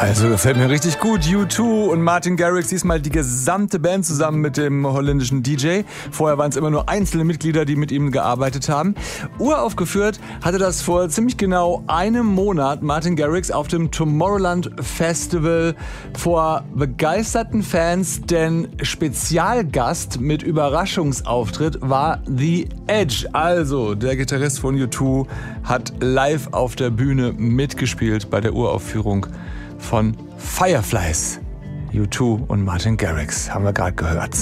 Also gefällt mir richtig gut. U2 und Martin Garrix, diesmal die gesamte Band zusammen mit dem holländischen DJ. Vorher waren es immer nur einzelne Mitglieder, die mit ihm gearbeitet haben. Uraufgeführt hatte das vor ziemlich genau einem Monat Martin Garrix auf dem Tomorrowland Festival vor begeisterten Fans, denn Spezialgast mit Überraschungsauftritt war The Edge. Also der Gitarrist von U2 hat live auf der Bühne mitgespielt bei der Uraufführung von Fireflies. U2 und Martin Garrix haben wir gerade gehört.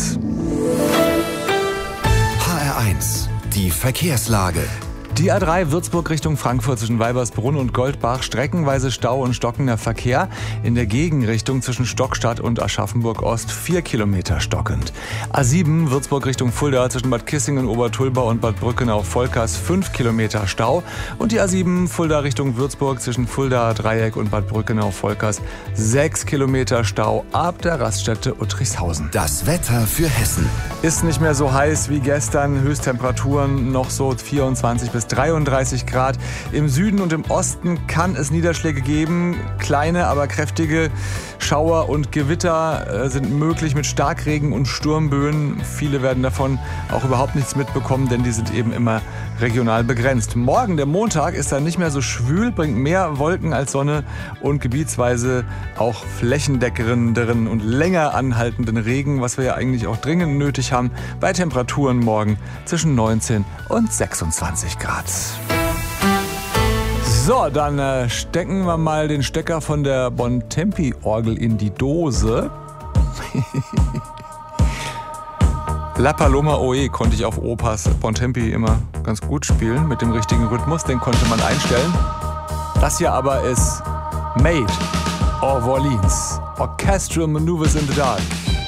HR1, die Verkehrslage. Die A3 Würzburg Richtung Frankfurt zwischen Weibersbrunn und Goldbach, streckenweise Stau und stockender Verkehr. In der Gegenrichtung zwischen Stockstadt und Aschaffenburg Ost 4 Kilometer stockend. A7 Würzburg Richtung Fulda zwischen Bad Kissingen, Obertulba und Bad Brückenau-Volkers 5 Kilometer Stau. Und die A7 Fulda Richtung Würzburg zwischen Fulda Dreieck und Bad Brückenau-Volkers 6 Kilometer Stau ab der Raststätte Uttrichshausen. Das Wetter für Hessen. Ist nicht mehr so heiß wie gestern. Höchsttemperaturen noch so 24 bis 33 Grad. Im Süden und im Osten kann es Niederschläge geben. Kleine, aber kräftige Schauer und Gewitter sind möglich mit Starkregen und Sturmböen. Viele werden davon auch überhaupt nichts mitbekommen, denn die sind eben immer regional begrenzt. Morgen, der Montag, ist dann nicht mehr so schwül, bringt mehr Wolken als Sonne und gebietsweise auch flächendeckenderen und länger anhaltenden Regen, was wir ja eigentlich auch dringend nötig haben, bei Temperaturen morgen zwischen 19 und 26 Grad. So, dann stecken wir mal den Stecker von der Bontempi-Orgel in die Dose. La Paloma Oe konnte ich auf Opas Bontempi immer ganz gut spielen, mit dem richtigen Rhythmus, den konnte man einstellen. Das hier aber ist Made of Orleans, Orchestral Maneuvers in the Dark.